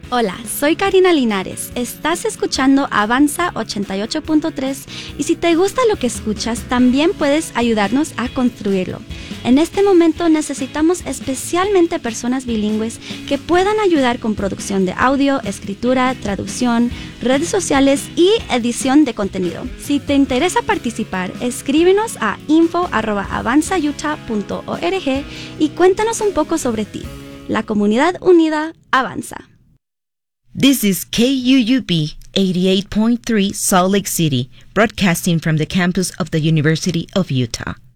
Hola, soy Karina Linares. Estás escuchando Avanza 88.3 y si te gusta lo que escuchas, también puedes ayudarnos a construirlo. En este momento necesitamos especialmente personas bilingües que puedan ayudar con producción de audio, escritura, traducción, redes sociales y edición de contenido. Si te interesa participar, escríbenos a info@avanzautah.org y cuéntanos un poco sobre ti. La comunidad unida avanza. This is KUUB 88.3 Salt Lake City, broadcasting from the campus of the University of Utah.